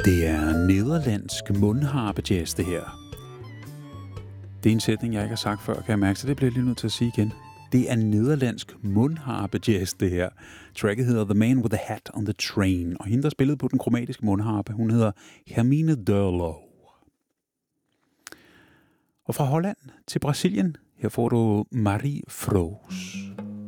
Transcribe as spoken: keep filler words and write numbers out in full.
Det er nederlandsk mundharpe-jazz, det her. Det er en sætning, jeg ikke har sagt før, kan jeg mærke, så det bliver jeg lige nødt til at sige igen. Det er nederlandsk mundharpe-jazz, det her. Tracket hedder The Man with the Hat on the Train, og hende, der spillede på den kromatiske mundharpe, hun hedder Hermine Durlo. Og fra Holland til Brasilien, her får du Marie Froos.